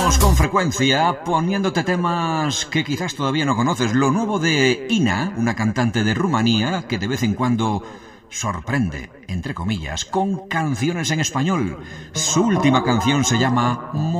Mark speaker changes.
Speaker 1: Estamos con frecuencia poniéndote temas que quizás todavía no conoces. Lo nuevo de Ina, una cantante de Rumanía que de vez en cuando sorprende, entre comillas, con canciones en español. Su última canción se llama